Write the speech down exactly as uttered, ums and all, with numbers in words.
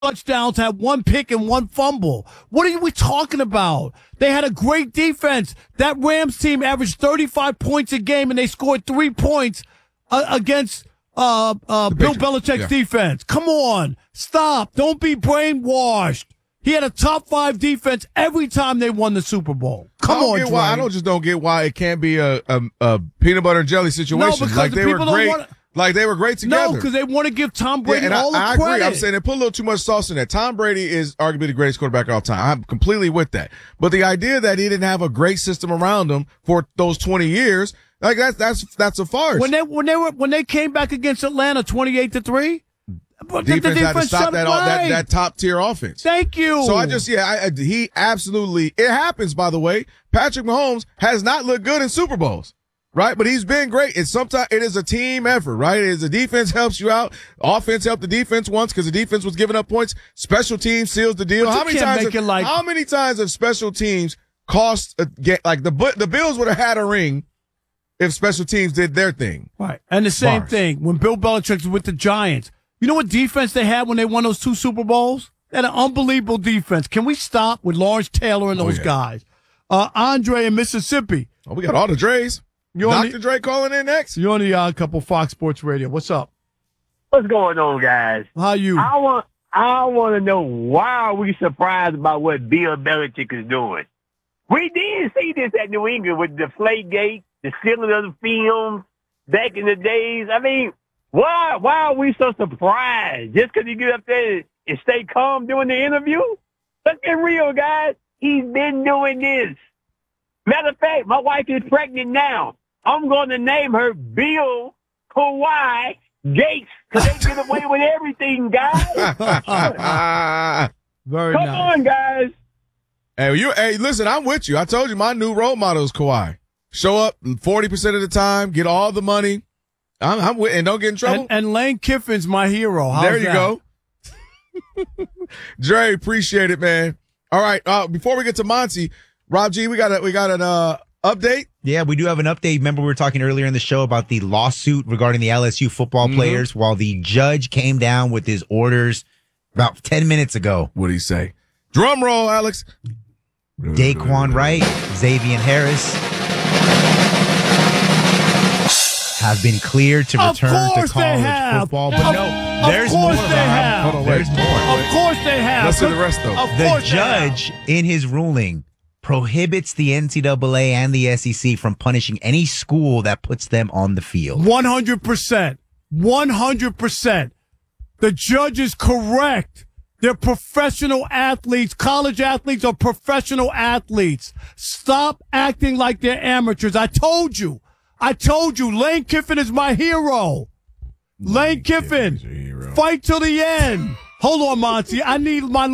touchdowns, had one pick and one fumble. What are we talking about? They had a great defense. That Rams team averaged thirty-five points a game, and they scored three points uh, against uh, uh, Bill Belichick's yeah. defense. Come on. Stop. Don't be brainwashed. He had a top five defense every time they won the Super Bowl. Come I don't on, get Dre. why, I don't just don't get why it can't be a, a, a peanut butter and jelly situation. No, because like the they were people don't great. wanna- Like they were great together. No, because they want to give Tom Brady yeah, and all I, the I credit. agree. I'm saying they put a little too much sauce in that. Tom Brady is arguably the greatest quarterback of all time. I'm completely with that. But the idea that he didn't have a great system around him for those twenty years, like that's that's that's a farce. When they when they were when they came back against Atlanta, twenty-eight to three. Defense, the defense had to stop that, right. that that top tier offense. Thank you. So I just yeah, I, I, he absolutely. It happens, by the way. Patrick Mahomes has not looked good in Super Bowls, right? But he's been great. It's sometimes it is a team effort, right? It is the defense helps you out. Offense helped the defense once because the defense was giving up points. Special teams seals the deal. But How many times? Have, like- how many times have special teams cost a, get like the the Bills would have had a ring if special teams did their thing, right? And the same Bars. thing when Bill Belichick was with the Giants. You know what defense they had when they won those two Super Bowls? They had an unbelievable defense. Can we stop with Lawrence Taylor and those oh, yeah. guys? Uh, Andre in Mississippi. Oh, we got all the Dre's. You're Doctor the, Dre calling in next. You're on the uh, couple Fox Sports Radio. What's up? What's going on, guys? How you? I want I want to know why are we surprised about what Bill Belichick is doing? We did see this at New England with the Deflategate, the stealing of the film back in the days. I mean, why why are we so surprised? Just because you get up there and stay calm during the interview? Let's get real, guys. He's been doing this. Matter of fact, my wife is pregnant now. I'm going to name her Bill Kawhi Gates because they get away with everything, guys. Very Come nice. on, guys. Hey, you. Hey, listen, I'm with you. I told you my new role model is Kawhi. Show up forty percent of the time, get all the money. I'm, I'm with, and don't get in trouble. And, and Lane Kiffin's my hero. How's there you that? go. Dre, appreciate it, man. All right. Uh, before we get to Monty, Rob G, we got a, we got an uh, update. Yeah, we do have an update. Remember, we were talking earlier in the show about the lawsuit regarding the L S U football mm-hmm. players. While the judge came down with his orders about ten minutes ago. What did he say? Drum roll, Alex. Daquan Wright, Xavier Harris have been cleared to return to college football. But of, no, of there's course more. They have. Hold on, there's wait. more. Of course they have. Let's see the rest, though. Of The course judge, in his ruling, prohibits the N C double A and the S E C from punishing any school that puts them on the field. one hundred percent. one hundred percent. The judge is correct. They're professional athletes. College athletes are professional athletes. Stop acting like they're amateurs. I told you. I told you. Lane Kiffin is my hero. Lane Kiffin, fight till the end. Hold on, Monty. I need my